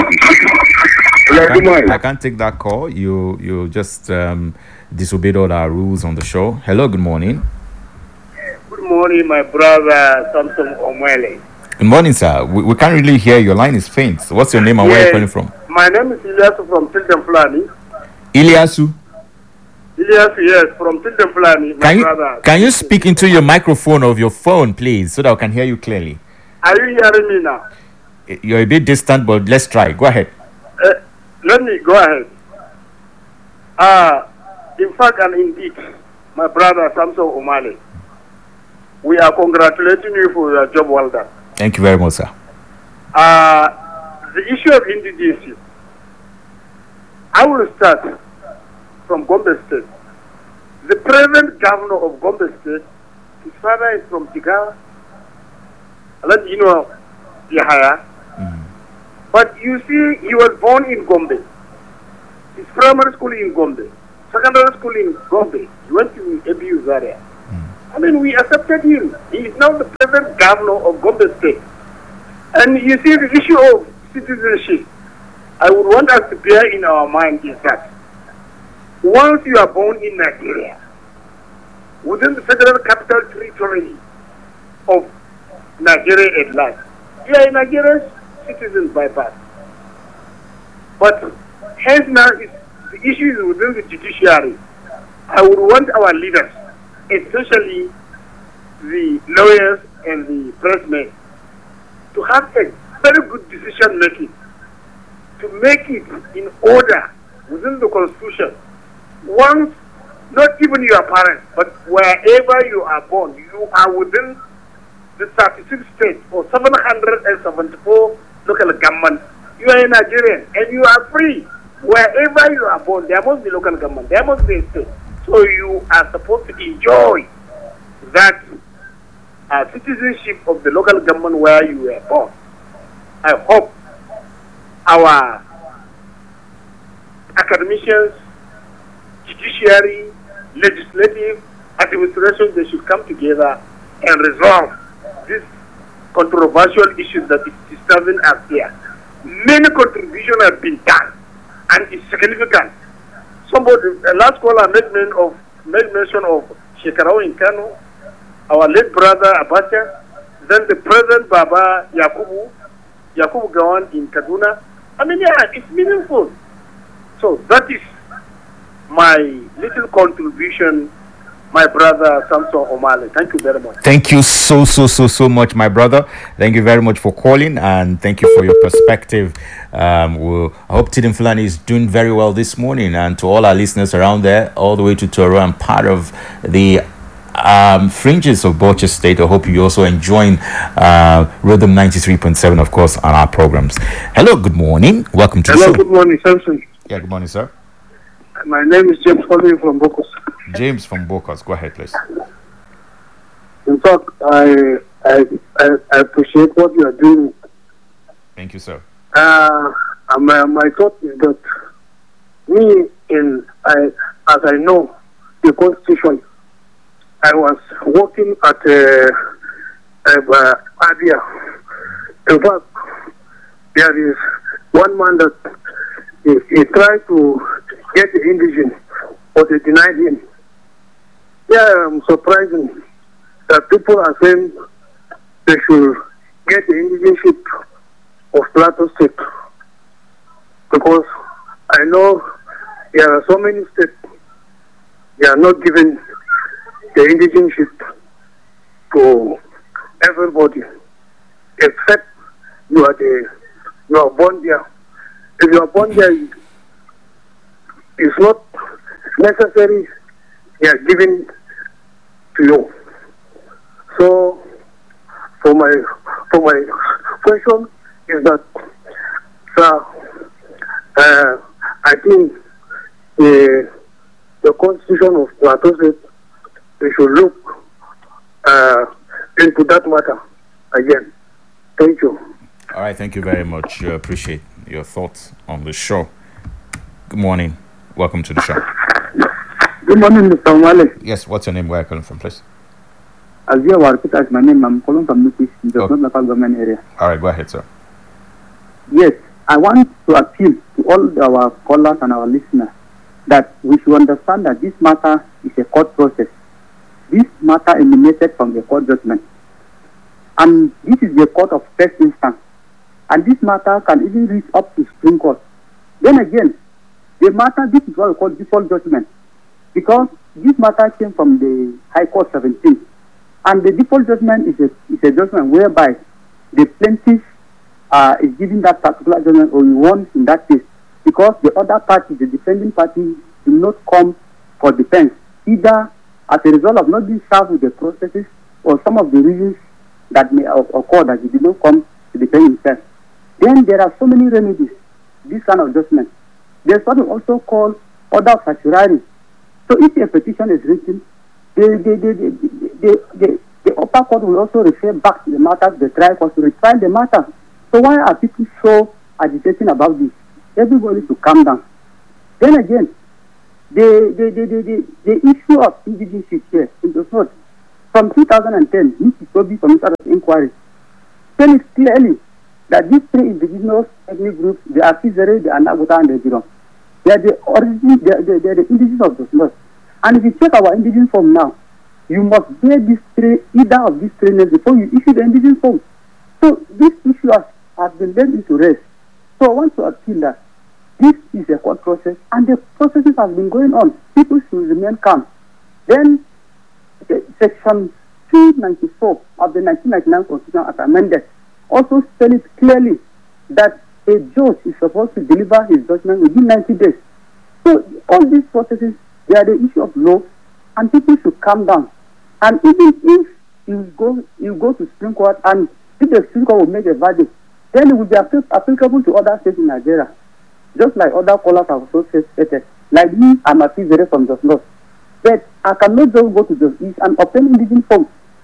Hello, good morning. I can't take that call. You you just um, disobeyed all our rules on the show. Hello, good morning. Good morning, my brother Samson Omwele. Good morning, sir. We, we can't really hear. Your line is faint. So what's your name and yes, where are you calling from? My name is Ilyasu from Tilden Fulani. Ilyasu? Ilyasu, yes, from Tilden Fulani, my can you, brother. Can you speak into your microphone of your phone, please, so that I can hear you clearly? Are you hearing me now? You're a bit distant, but let's try. Go ahead. Uh, let me go ahead. Uh, in fact and indeed, my brother Samson Omale, we are congratulating you for your job well done. Thank you very much, sir. Uh, the issue of indigency, I will start from Gombe State. The present governor of Gombe State, his father is from Jigawa. Let you know, Yahaya. Mm. But you see, he was born in Gombe. His primary school in Gombe, secondary school in Gombe. He went to A B U Zaria. Mm. I mean, we accepted him. He is now the present governor of Gombe State. And you see, the issue of citizenship, I would want us to bear in our mind is that once you are born in Nigeria, within the Federal Capital Territory of Nigeria at large, you are a Nigerian citizen by birth. But hence now, is, the issue is within the judiciary. I would want our leaders, especially the lawyers and the pressmen, to have a very good decision making, to make it in order within the constitution. Once, not even your parents, but wherever you are born, you are within the thirty-six states or seven hundred seventy-four local government. You are a Nigerian and you are free. Wherever you are born, there must be local government, there must be a state. So you are supposed to enjoy that uh, citizenship of the local government where you were born. I hope our academicians, judiciary, legislative, administration, they should come together and resolve this controversial issue that is disturbing us here. Many contributions have been done and it's significant. Somebody, a last caller made mention of, made mention of Shekarau in Kano, our late brother Abacha, then the present Baba Yakubu, Yakubu Gawan in Kaduna. I mean, yeah, it's meaningful. So that is my little contribution, my brother Samson Omale. Thank you very much. Thank you so, so, so, so much, my brother. Thank you very much for calling and thank you for your perspective. Um, we'll, I hope Tidin Fulani is doing very well this morning, and to all our listeners around there, all the way to Toro and part of the um, fringes of Bauchi State. I hope you also enjoying uh, Rhythm ninety-three point seven, of course, on our programs. Hello, good morning. Welcome to Hello, the show. good morning, Samson. Yeah, good morning, sir. My name is James calling from Bokos. James from Bokos, go ahead, please. In fact, I, I I I appreciate what you are doing. Thank you, sir. Uh, my, my thought is that me, in I as I know the Constitution, I was working at uh, uh, Abia. In fact, there is one man that he, he tried to get the indigent, but they denied him. Yeah, I'm surprising that people are saying they should get the indigenship of Plateau State, because I know there are so many states they are not giving the indigenship to everybody, except you are the you are born there. If you are born there, it's not necessary they are giving to you. So, for my for my question is that, sir, uh, I think the the Constitution of Plateau State, they should look uh, into that matter again. Thank you. All right, thank you very much. I appreciate your thoughts on the show. Good morning. Welcome to the show. Good morning, Mister Omale. Yes, what's your name? Where are you calling from, please? Azia Warpita is my name. I'm calling from Nukis, in the Oh. North Local Government area. All right, go ahead, sir. Yes, I want to appeal to all our callers and our listeners that we should understand that this matter is a court process. This matter emanated from the court judgment. And this is the court of first instance. And this matter can even reach up to Supreme Court. Then again, the matter, this is what we call default judgment. Because this matter came from the High Court seventeen. And the default judgment is a, is a judgment whereby the plaintiff uh, is giving that particular judgment or he won in that case. Because the other party, the defending party, do not come for defense, either as a result of not being served with the processes or some of the reasons that may occur that he did not come to defend himself. Then there are so many remedies, this kind of judgment. There's what we also call order of certiorari. So if a petition is written, the, the, the, the, the, the, the upper court will also refer back to the matter, the trial court to retry the matter. So why are people so agitating about this? Everybody should calm down. Then again, the the, the, the, the, the issue of indigenous here in the north, from two thousand ten, Mister Toby Commissioner of Inquiry, tell it clearly that these three indigenous ethnic groups, the Akizere, the Anagota, and the Giron, they are the origin, they are the, they are the indigenous of the north. And if you check our indigenous form now, you must bear these three, either of these three names before you issue the indigenous form. So this issue has, has been laid into rest. So I want to appeal that this is a court process, and the processes have been going on. People should remain calm. Then, the section two ninety-four of the nineteen ninety-nine Constitution as amended also spell it clearly that a judge is supposed to deliver his judgment within ninety days. So all these processes, they are the issue of law, and people should calm down. And even if you go, you go to Supreme Court, and if the Supreme Court will make a verdict, then it will be applicable to other states in Nigeria. Just like other callers have also stated. Like me, I'm a Fizere from Jos North. But I cannot just go to Jos East and obtain indigenous forms.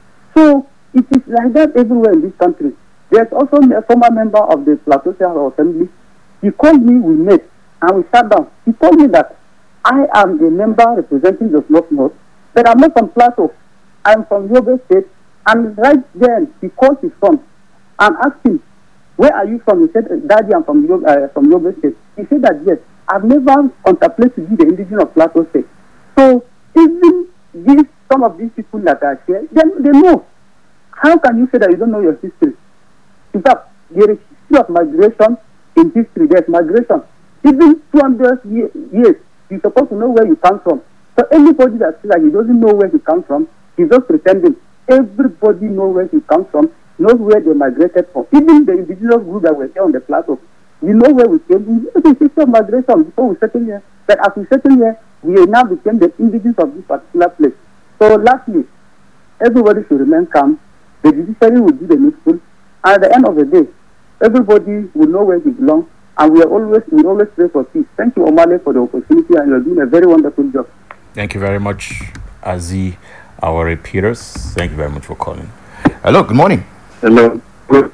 So it is like that everywhere in this country. There's also a former member of the Plateau State Assembly. He called me, we met, and we sat down. He told me that I am a member representing Jos North North, but I'm not from Plateau. I'm from Yobe State. And right then, he called his son and asked him, where are you from? He said, Daddy, I'm from Yobe, uh, from Yobe State. He said that, yes, I've never contemplated to be the indigenous of Plateau State. So even these, some of these people that are here, they, they know. How can you say that you don't know your history? In fact, there is history of migration in history. There's migration. Even two hundred years, you're supposed to know where you come from. So anybody that says that he doesn't know where he comes from, he's just pretending. Everybody knows where he comes from, knows where they migrated from. Even the indigenous group that were here on the plateau, we know where we came. We know the history of migration before we settle here. But as we settle here, we now became the indigenous of this particular place. So lastly, everybody should remain calm. The judiciary will do the needful. And at the end of the day, everybody will know where he belongs. And we are always we always pray for peace. Thank you, Omale, for the opportunity, and you're doing a very wonderful job. Thank you very much, Azi, our repeaters. Thank you very much for calling. Hello, good morning. Hello. Good.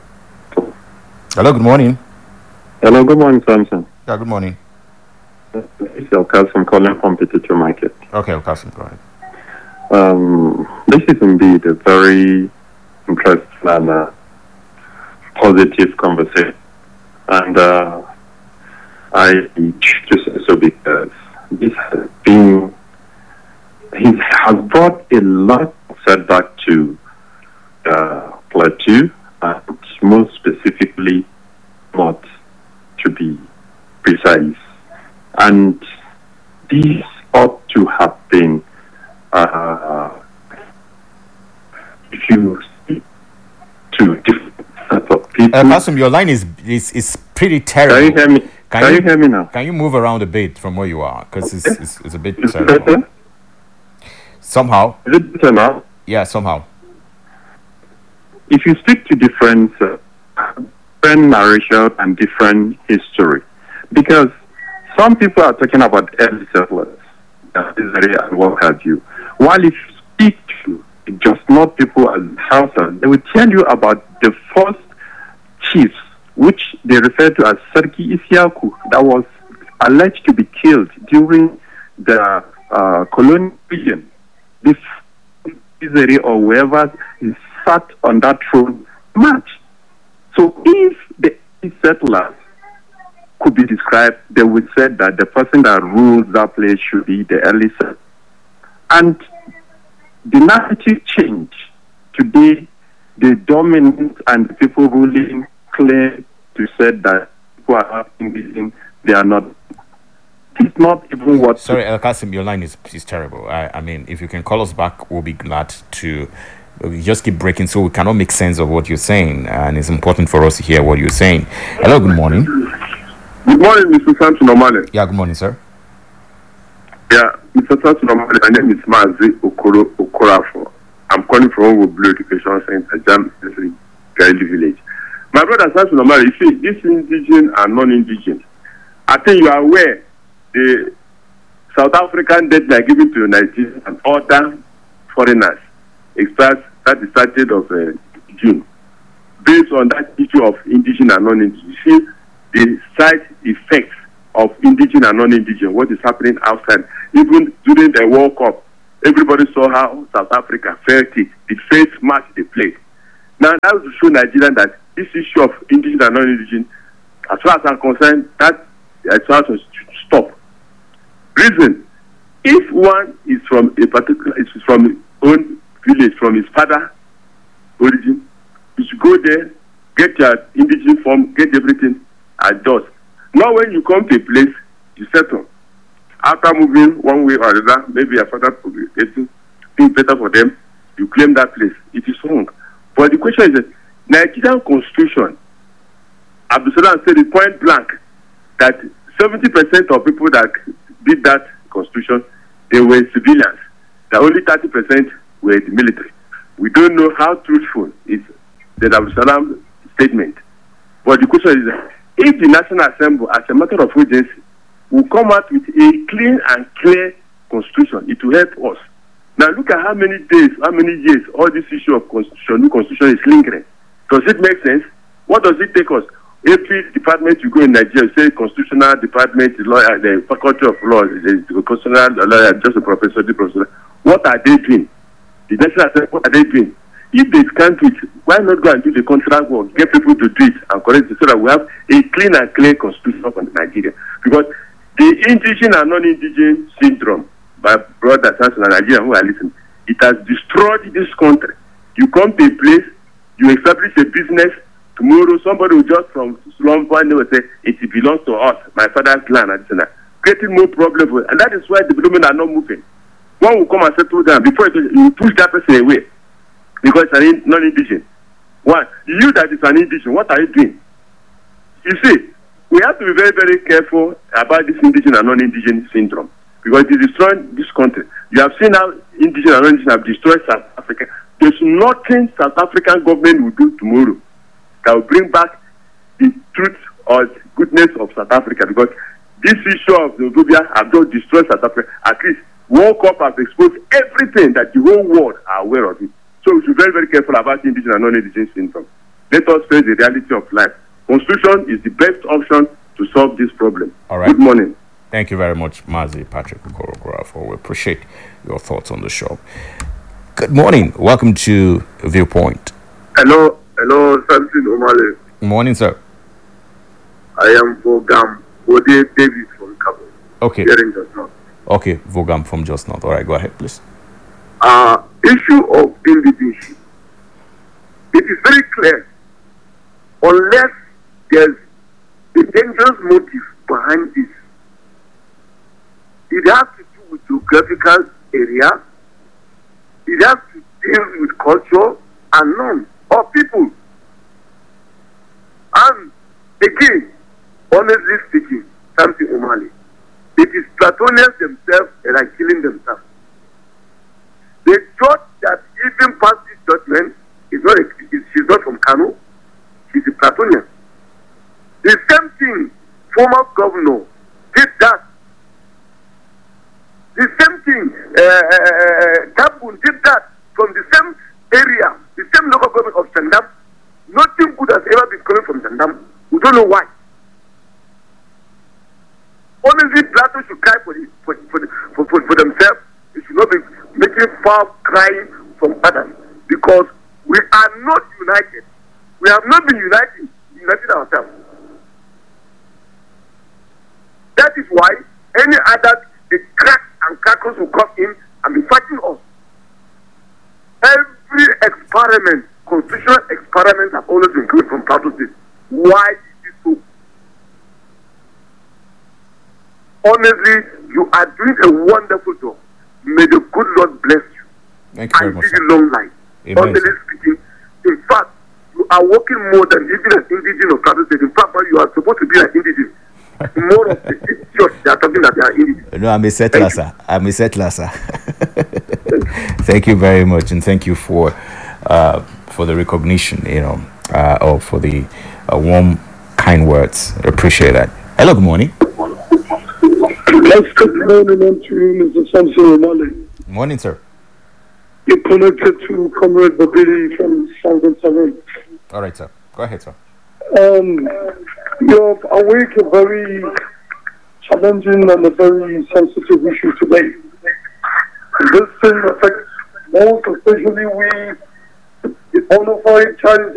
Hello, good morning. Hello, good morning, Samson. Yeah, good morning. This is Elkasim calling from Petition Market. Okay, Elkasim, go ahead. Um, this is indeed a very interesting and uh, positive conversation. And uh, I choose to say so because this has been, it has brought a lot of setback to uh, Plateau, and more specifically, not to be precise. And these ought to have been, uh, if you speak to different sets of people. Uh, Kasim, your line is, is is pretty terrible. Can you hear me? Can, can you, you hear me now? Can you move around a bit from where you are? Because it's, it's, it's a bit is terrible. Better? Somehow. Is it better now? Yeah, somehow. If you speak to different, uh, different narration and different history, because some people are talking about early settlers, and what have you. While if you speak to just not people as Hausa, they will tell you about the first chiefs, which they refer to as Serki Isiaku, that was alleged to be killed during the uh, colonial region. Before or whoever is sat on that throne match. So if the settlers could be described, they would say that the person that rules that place should be the early settler. And the narrative change. Today, the dominant and the people ruling claim to say that people are not engaging, they are not. It's not even what. Sorry, El Kasim, your line is, is terrible. I, I mean, if you can call us back, we'll be glad to. We just keep breaking, so we cannot make sense of what you're saying, and it's important for us to hear what you're saying. Hello, good morning. Good morning, Mister Samson Omale. Yeah, good morning, sir. Yeah, Mister Samson Omale, my name is Mazi Okoro Okorafo. I'm calling from Blue Education Center, Jam Gaili Village. My brother Samson Omale, you see, this indigenous and non-indigenous, I think you are aware the South African debt they are giving to Nigeria and other foreigners expires at the thirtieth of uh, June. Based on that issue of indigenous and non-indigenous, you see the side effects of indigenous and non-indigenous, what is happening outside. Even during the World Cup, everybody saw how South Africa felt it, the first match they played. Now, that was to show Nigeria that this issue of indigenous and non-indigenous, as far as I'm concerned, that as far as should stop. Reason, if one is from a particular, is from his own village, from his father origin, you should go there, get your indigenous form, get everything at dust. Now when you come to a place, you settle. After moving one way or another, maybe your father could be getting things better for them, you claim that place. It is wrong. But the question is that Nigerian constitution, Abdul Salam said it point blank that seventy percent of people that did that constitution, they were civilians. That only thirty percent were the military. We don't know how truthful is the Abdul Salam statement. But the question is that if the National Assembly, as a matter of urgency, will come out with a clean and clear constitution, it will help us. Now look at how many days, how many years all this issue of constitution, new constitution is lingering. Does it make sense? What does it take us? Every department you go in Nigeria, say constitutional department, the lawyer, the faculty of law, the constitutional lawyer, just a professor, the professor. What are they doing? The National Assembly, what are they doing? If they can't do it, why not go and do the contract work, get people to do it and correct it so that we have a clean and clear constitution for Nigeria? Because the indigenous and non-indigenous syndrome, by brothers and Nigerians who are listening, it has destroyed this country. You come to a place, you establish a business, tomorrow somebody will just from slum point will say, it belongs to us, my father's land, and creating more problems. And that is why development are not moving. One will come and settle down before it, you push that person away. Because it's an non-indigenous. One, you that is an indigenous, what are you doing? You see, we have to be very, very careful about this indigenous and non-indigenous syndrome. Because it is destroying this country. You have seen how indigenous and non-indigenous have destroyed South Africa. There's nothing South African government will do tomorrow that will bring back the truth or the goodness of South Africa. Because this issue of xenophobia have just destroyed South Africa. At least World Cup has exposed everything that the whole world are aware of it. So we should be very, very careful about indigenous and non-indigenous syndrome. Let us face the reality of life. Constitution is the best option to solve this problem. All right. Good morning. Thank you very much, Mazi Patrick Okorografor. We appreciate your thoughts on the show. Good morning. Welcome to Viewpoint. Hello, hello, Samson Omale. Good morning, sir. I am Vogam Ode Davis from Cabo. Okay. Here in Just North. Okay, Vogam from Just North. All right, go ahead, please. Uh, issue of indigenous. It is very clear. Unless there's a dangerous motive behind this, it has to do with geographical area, it has to deal with culture and norms of people. And again, honestly speaking, Samson Omale, it is Platonians themselves that are killing themselves. The judge that even passed this judgment is not a, is, she's not from Kano, she's a Platonian. The same thing, former governor did that. The same thing, uh, Tabun did that from the same area, the same local government of Shandam. Nothing good has ever been coming from Shandam. We don't know why. Honestly, Plateau should cry for, the, for, for, the, for, for, for themselves. They should not be making far crying from others, because we are not united. We have not been united, united ourselves. That is why any other the cracks and crackers will come in and be fighting us. Every experiment, constitutional experiments have always been coming from Plateau State. Why is this so? Honestly, you are doing a wonderful job. May the good Lord bless you. Thank you very and much. give you long life. Honestly speaking, in fact, you are working more than even an indigenous of Plateau State. In fact, you are supposed to be an indigenous. More of the idiots they are talking that they are indigenous. No, I'm a settler, sir. I'm a settler, sir. Thank you very much, and thank you for uh, for the recognition, you know, uh, or for the uh, warm, kind words. I appreciate that. Hello, good morning. Let's good morning on to you, Mister Samson Omale. Morning, sir. You're connected to Comrade Babili from Southern Seven. All right, sir. Go ahead, sir. Um, you're awake a very challenging and a very sensitive issue today. This thing affects most, especially we, the bona fide Chinese